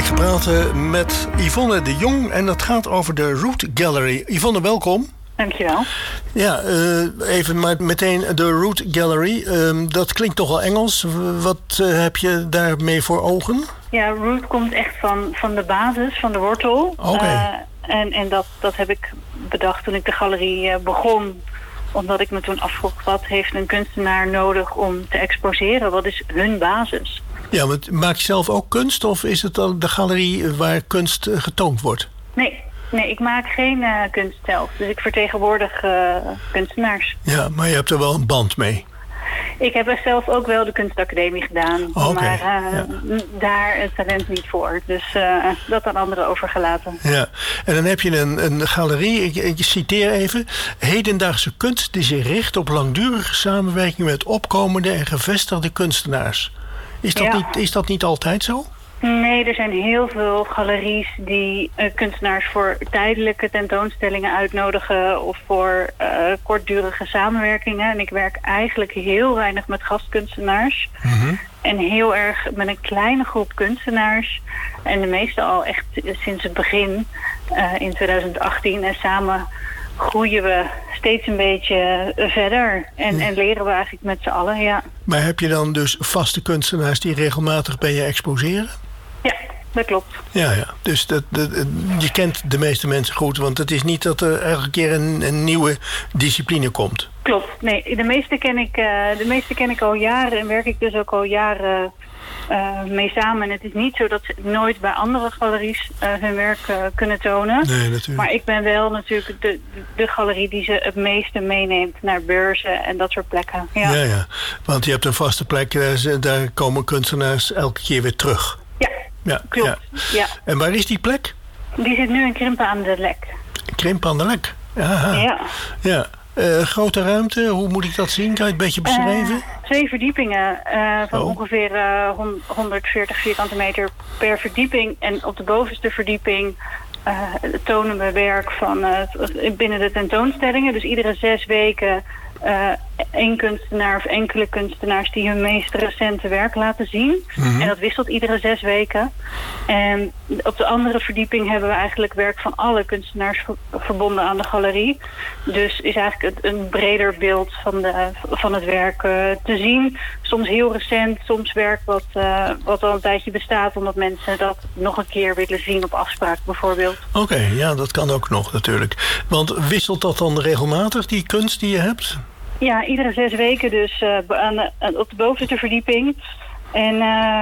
Ik praat met Yvonne de Jong en dat gaat over de Root Gallery. Yvonne, welkom. Dankjewel. Ja, even maar meteen de Root Gallery. Dat klinkt toch wel Engels. Wat heb je daarmee voor ogen? Ja, root komt echt van de basis, van de wortel. Oké. En dat heb ik bedacht toen ik de galerie begon. Omdat ik me toen afvroeg, wat heeft een kunstenaar nodig om te exposeren? Wat is hun basis? Ja, maar maak je zelf ook kunst of is het dan de galerie waar kunst getoond wordt? Nee, ik maak geen kunst zelf. Dus ik vertegenwoordig kunstenaars. Ja, maar je hebt er wel een band mee. Ik heb zelf ook wel de kunstacademie gedaan. Okay, maar daar het talent niet voor. Dus dat aan anderen overgelaten. Ja, en dan heb je een galerie, ik citeer even. Hedendaagse kunst die zich richt op langdurige samenwerking met opkomende en gevestigde kunstenaars. Is dat niet altijd zo? Nee, er zijn heel veel galeries die kunstenaars voor tijdelijke tentoonstellingen uitnodigen of voor kortdurige samenwerkingen. En ik werk eigenlijk heel weinig met gastkunstenaars. Mm-hmm. En heel erg met een kleine groep kunstenaars. En de meeste al echt sinds het begin in 2018. En samen groeien we steeds een beetje verder. En leren we eigenlijk met z'n allen, ja. Maar heb je dan dus vaste kunstenaars die regelmatig bij je exposeren? Ja, dat klopt. Ja. Dus je kent de meeste mensen goed. Want het is niet dat er elke keer een nieuwe discipline komt. Klopt. Nee, de meeste ken ik al jaren. En werk ik dus ook al jaren mee samen. En het is niet zo dat ze nooit bij andere galeries hun werk kunnen tonen. Nee, natuurlijk. Maar ik ben wel natuurlijk de galerie die ze het meeste meeneemt naar beurzen en dat soort plekken. Ja. Want je hebt een vaste plek. Daar komen kunstenaars elke keer weer terug. Ja, klopt. Ja. En waar is die plek? Die zit nu in Krimpen aan de Lek. Krimpen aan de Lek? Aha. Ja. Grote ruimte, hoe moet ik dat zien? Kan je het een beetje beschrijven? 2 verdiepingen van ongeveer 140 vierkante meter per verdieping. En op de bovenste verdieping tonen we werk van binnen de tentoonstellingen. Dus iedere 6 weken één kunstenaar of enkele kunstenaars die hun meest recente werk laten zien. Mm-hmm. En dat wisselt iedere 6 weken. En op de andere verdieping hebben we eigenlijk werk van alle kunstenaars verbonden aan de galerie. Dus is eigenlijk een breder beeld van het werk te zien. Soms heel recent, soms werk wat al een tijdje bestaat, omdat mensen dat nog een keer willen zien op afspraak bijvoorbeeld. Oké, ja, dat kan ook nog natuurlijk. Want wisselt dat dan regelmatig, die kunst die je hebt? Ja, iedere 6 weken dus op de bovenste verdieping. En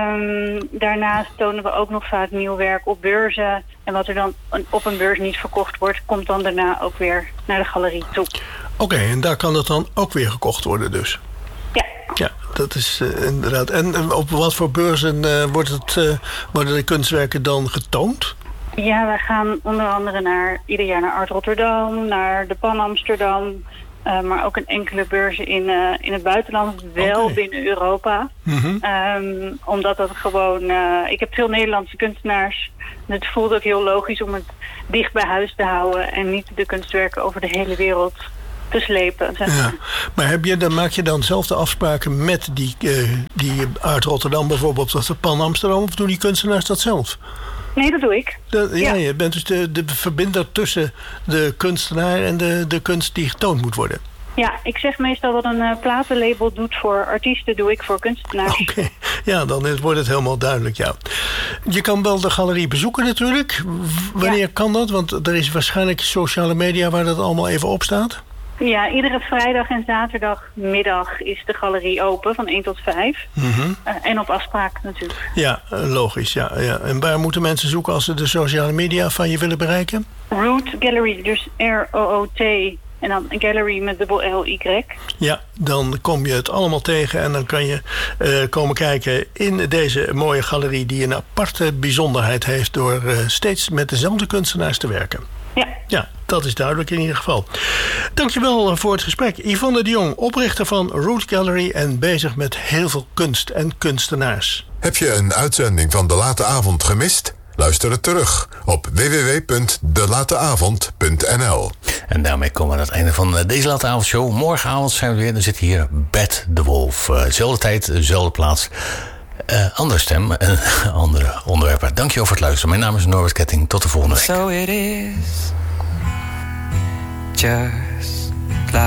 daarnaast tonen we ook nog vaak nieuw werk op beurzen. En wat er dan op een beurs niet verkocht wordt, komt dan daarna ook weer naar de galerie toe. Oké, en daar kan het dan ook weer gekocht worden dus? Ja, dat is inderdaad. En op wat voor beurzen worden de kunstwerken dan getoond? Ja, wij gaan onder andere ieder jaar naar Art Rotterdam, naar de Pan Amsterdam. Maar ook een enkele beurzen in het buitenland, wel binnen Europa. Mm-hmm. Omdat dat gewoon... ik heb veel Nederlandse kunstenaars. En het voelt ook heel logisch om het dicht bij huis te houden en niet de kunstwerken over de hele wereld te slepen. Zeg maar. Ja. Maar maak je dan zelf de afspraken met die Art Rotterdam bijvoorbeeld, of de Pan Amsterdam, of doen die kunstenaars dat zelf? Nee, dat doe ik. Je bent dus de verbinder tussen de kunstenaar en de kunst die getoond moet worden. Ja, ik zeg meestal wat een platenlabel doet voor artiesten, doe ik voor kunstenaars. Oké. Ja, dan wordt het helemaal duidelijk, ja. Je kan wel de galerie bezoeken natuurlijk. Wanneer kan dat? Want er is waarschijnlijk sociale media waar dat allemaal even op staat. Ja, iedere vrijdag en zaterdagmiddag is de galerie open van 1 tot 5. Mm-hmm. En op afspraak natuurlijk. Ja, logisch. Ja. En waar moeten mensen zoeken als ze de sociale media van je willen bereiken? Root Gallery, dus ROOT en dan Gallery met _LY. Ja, dan kom je het allemaal tegen en dan kan je komen kijken in deze mooie galerie die een aparte bijzonderheid heeft door steeds met dezelfde kunstenaars te werken. Ja, dat is duidelijk in ieder geval. Dankjewel voor het gesprek. Yvonne de Jong, oprichter van Root Gallery en bezig met heel veel kunst en kunstenaars. Heb je een uitzending van De Late Avond gemist? Luister het terug op www.delateavond.nl. En daarmee komen we aan het einde van deze Late Avondshow. Morgenavond zijn we weer. Dan zit hier Bert de Wolf. Zelfde tijd, dezelfde plaats. Andere stem en andere onderwerpen. Dankjewel voor het luisteren. Mijn naam is Norbert Ketting. Tot de volgende week. So it is just